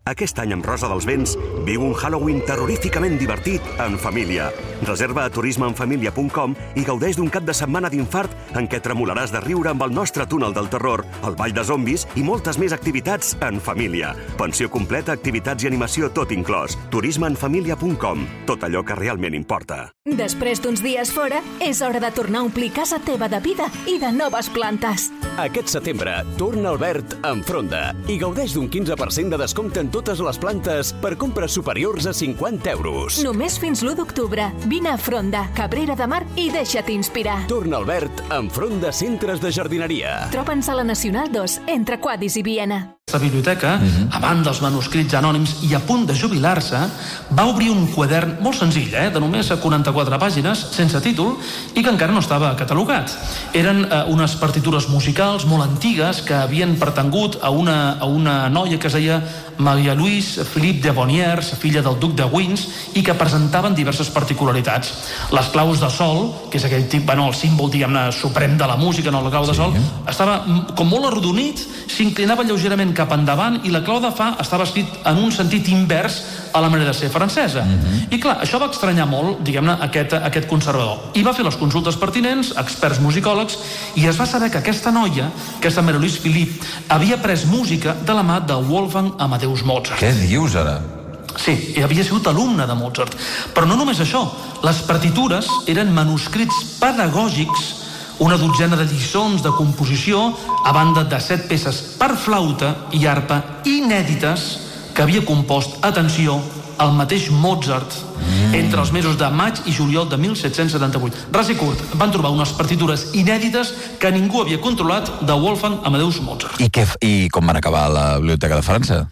Aquest any amb Rosa dels Vents viu un Halloween terroríficament divertit en família. Reserva a turismeenfamilia.com i gaudeix d'un cap de setmana d'infart en què tremolaràs de riure amb el nostre túnel del terror, el ball de zombis i moltes més activitats en família. Pensió completa, activitats i animació tot inclòs. turismeenfamilia.com. Tot allò que realment importa. Després d'uns dies fora, és hora de tornar a omplir casa teva de vida i de noves plantes. Aquest setembre, torna Albert amb Fronda i gaudeix d'un 15% de descompte en totes les plantes per compres superiors a 50 euros. Només fins l'1 d'octubre. Vine a Fronda, Cabrera de Mar i deixa't inspirar. Torna Albert amb Fronda Centres de Jardineria. Troba'ns a la Nacional 2, entre Quadis i Viena. La biblioteca, amant dels manuscrits anònims i a punt de jubilar-se, va obrir un quadern molt senzill, de només 44 pàgines, sense títol, i que encara no estava catalogat. Eren unes partitures musicals molt antigues que havien pertangut a una noia que es deia Maria Louise Philippe de Bonniers, filla del duc de Wins, i que presentaven diverses particularitats. Les claus de sol, que és aquell el símbol, diguem-ne, suprem de la música, no la clau de sol, estava com molt arrodonit, s'inclinava lleugerament cap endavant i la clau de fa estava escrit en un sentit invers a la manera de ser francesa. I clar, això va estranyar molt, diguem-ne, aquest conservador. I va fer les consultes pertinents, experts musicòlegs, i es va saber que aquesta noia, aquesta Maria Louise Philippe, havia pres música de la mà de Wolfgang Amadeus Mozart. Què dius, ara? Sí, i havia sigut alumne de Mozart. Però no només això, les partitures eren manuscrits pedagògics, una dotzena de lliçons de composició a banda de 7 peces per flauta i arpa inèdites que havia compost, atenció, el mateix Mozart entre els mesos de maig i juliol de 1778. Ras i curt, van trobar unes partitures inèdites que ningú havia controlat de Wolfgang Amadeus Mozart. I com van acabar a la Biblioteca de França?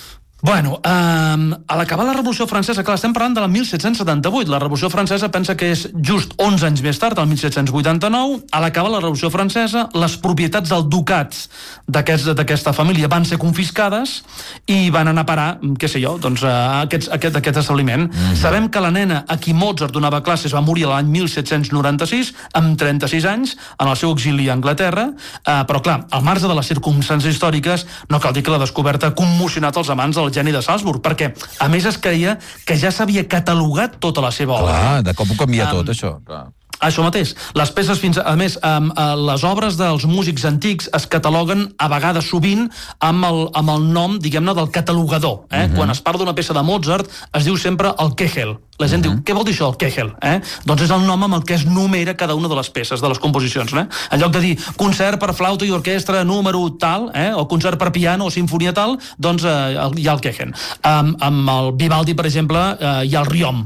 Bueno, a l'acabar la Revolució Francesa, clar, estem parlant de la 1778, la Revolució Francesa pensa que és just 11 anys més tard, el 1789, a l'acabar la Revolució Francesa, les propietats del ducat d'aquesta família van ser confiscades i van anar a parar, què sé jo, doncs a aquest establiment. Sabem que la nena a qui Mozart donava classes va morir l'any 1796, amb 36 anys, en el seu exili a Anglaterra, però clar, al marge de les circumstàncies històriques, no cal dir que la descoberta ha commocionat els amants del geni de Salzburg, perquè a més es creia que ja s'havia catalogat tota la seva obra. Clar, de cop ho canvia tot, això. Clar. Això mateix. Les peces a més, les obres dels músics antics es cataloguen a vegades sovint amb el nom, diguem-ne, del catalogador. Quan es parla d'una peça de Mozart es diu sempre el Kegel. La gent diu, què vol dir això, el Kegel? Doncs és el nom amb el que es numera cada una de les peces, de les composicions. En lloc de dir concert per flauta i orquestra número tal, o concert per piano o sinfonia tal, doncs hi ha el Kegel. Amb el Vivaldi, per exemple, hi ha el Riom.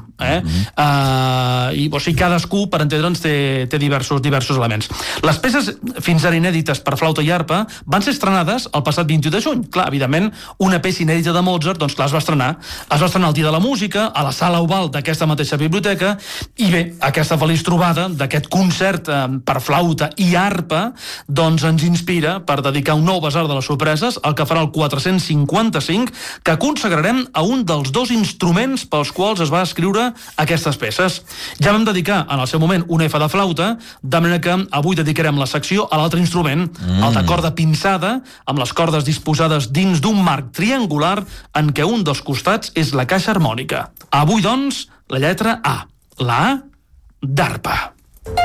I o sigui, cadascú, per entendre'ns, té diversos elements. Les peces fins ara inèdites per flauta i arpa van ser estrenades el passat 21 de juny. Clar, evidentment, una peça inèdita de Mozart, doncs clar, es va estrenar el Dia de la Música, a la sala oval d'aquesta mateixa biblioteca, i bé, aquesta feliç trobada d'aquest concert per flauta i arpa, doncs ens inspira per dedicar un nou basar de les sorpreses, el que farà el 455, que consagrarem a un dels 2 instruments pels quals es va escriure aquestes peces. Ja vam dedicar en el seu moment una F de flauta, de manera que avui dedicarem la secció a l'altre instrument, el de corda pinçada, amb les cordes disposades dins d'un marc triangular en què un dels costats és la caixa harmònica. Avui, doncs, la lletra A, la A d'arpa.